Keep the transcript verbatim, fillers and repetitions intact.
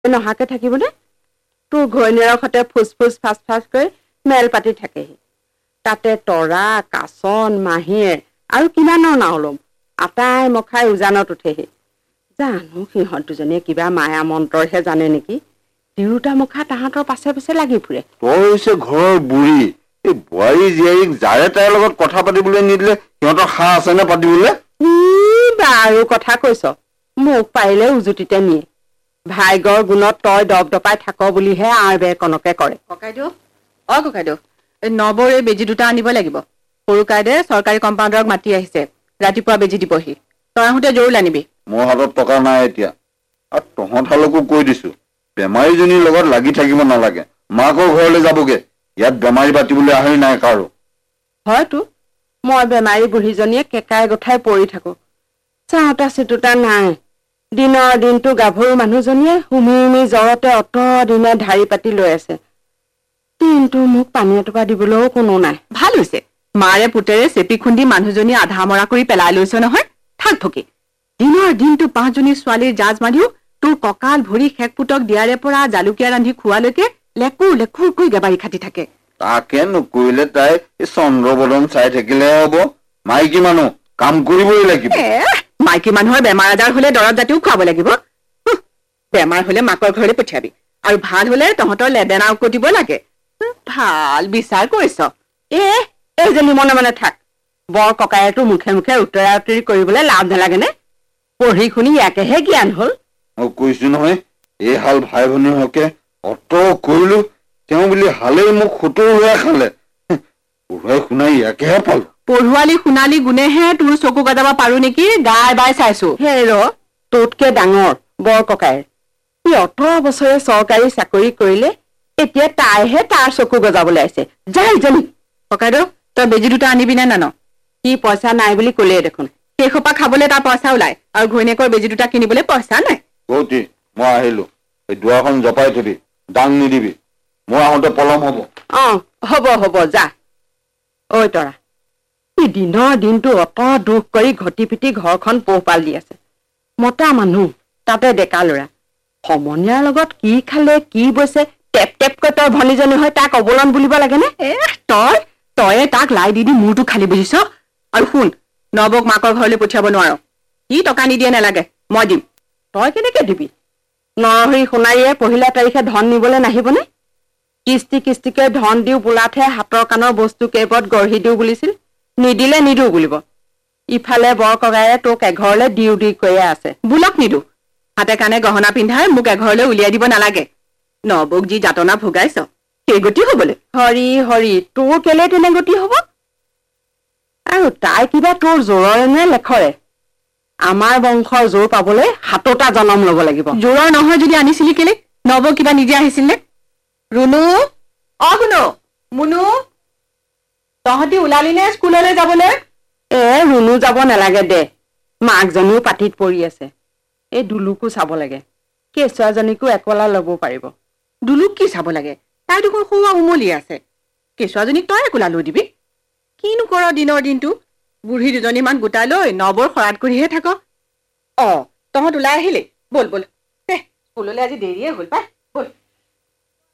নহাকে থাকিবনে? তোৰ ঘৈণীয়েৰৰ সতে ফুচ ফুচ ফাচ ফাচ কৰি মেল পাতি থাকেহি। তাতে তৰা কাছন মাহীয়ে আৰু কিমানৰ নাও ল'ম আটাই মখাই উজানত উঠেহি। জানো সিহঁত দুজনীয়ে কিবা মায়া মন্ত্ৰহে জানে নেকি? তিৰোতা মুখা তাহাঁতৰ পাছে পাছে লাগি ফুৰে। তই হৈছে ঘৰৰ বুঢ়ী, এই বোৱাৰী জীয়াৰীক যাৰে তাইৰ লগত কথা পাতিবলৈ নিদিলে সিহঁতৰ সাহ আছে নে পাতিবলৈ? বাৰু কথা কৈছ, মোক পাৰিলে উজুতিতে নিয়ে। ভাইগৰ গুণত তই দপ দপাই থাক বুলিহে আৰ বেৰ কণকে কৰে। ককাইদেউ, অ ককাইদেউ, এই নবৰ এই বেজী দুটা আনিব লাগিব। সৰু কাইদে চৰকাৰী কম্পাউণ্ডৰক মাতি আহিছে, ৰাতিপুৱা বেজী দিবহি। তই আহোঁতে জৰুৰ আনিবি। মোৰ হাতত টকা নাই এতিয়া, আৰু তহঁতালৈকো কৈ দিছো বেমাৰীজনীৰ লগত লাগি থাকিব নালাগে। মাকৰ ঘৰলৈ যাবগে, ইয়াত বেমাৰী পাতিবলৈ আহি নাই কাৰো। হয়তো মই বেমাৰী বুঢ়ীজনীয়ে কেকাই গোঠাই পৰি থাকো, চাওঁতা চিটোতা নাই। দিনৰ দিনটো গাভৰু মানুহজনীয়ে হুমি হুমি জ্বৰতে অত দিনে ধাৰি পাতি লৈ আছে। দিনটো মোক পানী এটোপা দিবলৈও কোনো নাই। ভাল হৈছে, মাৰে পুতেৰে চেপি খুন্দি মানুহজনী আধা মৰা কৰি পেলাই লৈছ নহয়। থাক থকি দিনৰ দিনটো পাঁচজনী ছোৱালীৰ জাজ মাৰিও তোৰ কঁকাল ভৰি শেক পুতক দিয়াৰে পৰা জালুকীয়া ৰান্ধি খোৱালৈকে লেকুৰ লেকুৰকৈ গেবাৰী খাটি থাকে। তাকে নকৰিলে তাই এই চন্দ্ৰবদন চাই থাকিলেহে হব। মাইকী মানুহ কাম কৰিবই লাগিব। মাইকী মানুহৰ বেমাৰ আজাৰ হলে দৰৱ জাতিও খুৱাব লাগিব। বেমাৰ হলে মাকৰ ঘৰলৈ পঠিয়াবি, আৰু ভাল হলে তহঁতৰ লেবেনা উকতিব লাগে। ভাল বিচাৰ কৰিছ। এ এইজনী মনে মনে থাক। বৰ ককায়েতো মুখে মুখে উত্তৰা উত্তৰি কৰিবলৈ লাভ নালাগে নে? পঢ়ি শুনি ইয়াকেহে জ্ঞান হল। মই কৈছো নহয়, এই হাল ভাই ভনীৰ হকে অত কৰিলো, তেওঁ বুলি হালেই মোক সোতৰ হৈ খালে। পঢ়ুৱাই শুনাই ইয়াকেহে পালো। পঢ়ুৱালি শুনালি গুণেহে তোৰ চকু গজাব পাৰো নেকি গাই বাই চাইছো। সেই ৰ তোতকে ডাঙৰ বৰ ককায়েৰ, সি ওঠৰ বছৰে চৰকাৰী চাকৰি কৰিলে, এতিয়া তাইহে তাৰ চকু গজাবলৈ আহিছে। যাই জানি ককাইদেউ, তই বেজী দুটা আনিবি নে নান? সি পইচা নাই বুলি কলেই দেখোন। সেই সোপা খাবলৈ তাৰ পইচা ওলাই, আৰু ঘৈণীয়েকৰ বেজী দুটা কিনিবলৈ পইচা নাই। কৌতি, মই আহিলো। এই দুৱাৰখন জপাই থবি, দাং নিদিবি। মই আহোঁতে পলম হব। অ হব হব যা। ঐ তৰা, সি দিনৰ দিনটো অত দুখ কৰি ঘটি পিটি ঘৰখন পোহপাল দি আছে। মতা মানুহ, তাতে ডেকা লৰা। সমনীয়াৰ লগত কি খালে কি বৈছে টেপ টেপকৈ তই ভনীজনী হৈ তাক অৱলন বুলিব লাগে নে? এ তই তয়ে তাক লাই দি দি মূৰটো খালি বুজিছ। আৰু শুন, নবক মাকৰ ঘৰলৈ পঠিয়াব নোৱাৰ। সি টকা নিদিয়ে নালাগে, মই দিম। তই কেনেকে দিবি? নৰহৰি সোণাৰীয়ে পহিলা তাৰিখে ধন নিবলৈ নাহিবনে? কিস্তি কিস্তিকে ধন দিও বোলাতহে হাতৰ কাণৰ বস্তু কেইপদ গঢ়ি দিও বুলিছিল, নিদিলে নিদিও বুলিব। ইফালে বৰ ককায়ে তোক এঘৰলৈ দিও দি কৈয়ে আছে। বোলক নিদো, হাতে কাণে গহনা পিন্ধাই মোক এঘৰলৈ উলিয়াই দিব নালাগে। নবক যি যাতনা ভোগাইছ সেই গতি হবলৈ। হৰি হৰি, তোৰ কেলে তেনে গতি হব? আৰু তাই কিবা তোৰ জোৰৰে নে লেখৰে? আমাৰ বংশৰ জোৰ পাবলৈ সাতোটা জনম লব লাগিব। জোৰৰ নহয় যদি আনিছিলি কেলে? নব কিবা নিজে আহিছিল নে? ৰুনু, অ শুনো, মুনু, তহঁতি ওলালি নে স্কুললৈ যাবলৈ? এ ৰুনু যাব নালাগে দে, মাকজনীও পাতিত পৰি আছে। এই দুলুকো চাব লাগে, কেঁচুৱাজনীকো একলা লব পাৰিব। দুলুক কি চাব লাগে? তাই দেখোন সৰুৱা উমলি আছে। কেঁচুৱাজনীক তই একলা লৈ দিবি? কিনো কৰ দিনৰ দিনটো? বুঢ়ী দুজনীমান গোটাই লৈ নবৰ শৰাত কৰিহে থাক। অ তহঁত ওলাই আহিলে, বল বল, স্কুললৈ আজি দেৰিয়ে হল পাই।